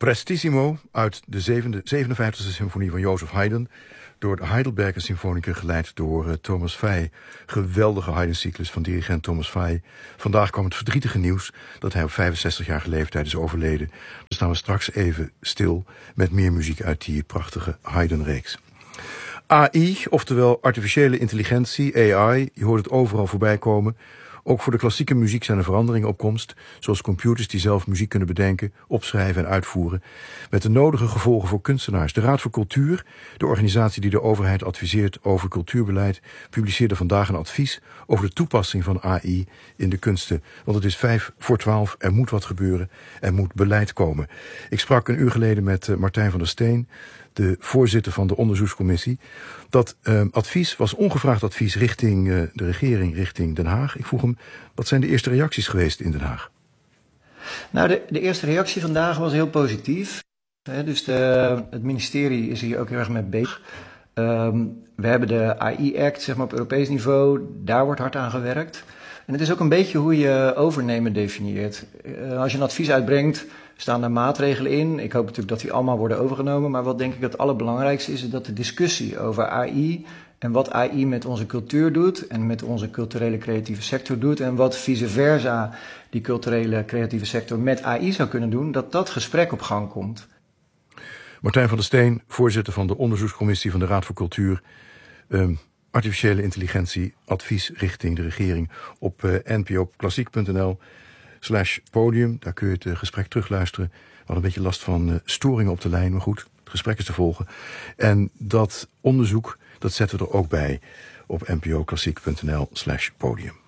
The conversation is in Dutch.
Prestissimo uit de 57e symfonie van Joseph Haydn, door de Heidelberger Symfoniker geleid door Thomas Faye. Geweldige Haydn-cyclus van dirigent Thomas Faye. Vandaag kwam het verdrietige nieuws dat hij op 65-jarige leeftijd is overleden. Dan staan we straks even stil met meer muziek uit die prachtige Haydn-reeks. AI, oftewel artificiële intelligentie, AI, je hoort het overal voorbij komen. Ook voor de klassieke muziek zijn er veranderingen op komst, zoals computers die zelf muziek kunnen bedenken, opschrijven en uitvoeren, met de nodige gevolgen voor kunstenaars. De Raad voor Cultuur, de organisatie die de overheid adviseert over cultuurbeleid, publiceerde vandaag een advies over de toepassing van AI in de kunsten. Want het is 11:55, er moet wat gebeuren, er moet beleid komen. Ik sprak een uur geleden met Martijn van der Steen, de voorzitter van de onderzoekscommissie. Dat advies was ongevraagd advies richting de regering, richting Den Haag. Ik vroeg hem, wat zijn de eerste reacties geweest in Den Haag? Nou, de eerste reactie vandaag was heel positief. Dus het ministerie is hier ook heel erg mee bezig. We hebben de AI-act, zeg maar, op Europees niveau. Daar wordt hard aan gewerkt. En het is ook een beetje hoe je overnemen definieert. Als je een advies uitbrengt, staan daar maatregelen in. Ik hoop natuurlijk dat die allemaal worden overgenomen. Maar wat denk ik het allerbelangrijkste is dat de discussie over AI en wat AI met onze cultuur doet en met onze culturele creatieve sector doet en wat vice versa die culturele creatieve sector met AI zou kunnen doen, dat gesprek op gang komt. Martijn van der Steen, voorzitter van de onderzoekscommissie van de Raad voor Cultuur. Artificiële intelligentie, advies richting de regering op npoklassiek.nl/podium. Daar kun je het gesprek terugluisteren. We hadden een beetje last van storingen op de lijn, maar goed, het gesprek is te volgen. En dat onderzoek, dat zetten we er ook bij op npoklassiek.nl/podium.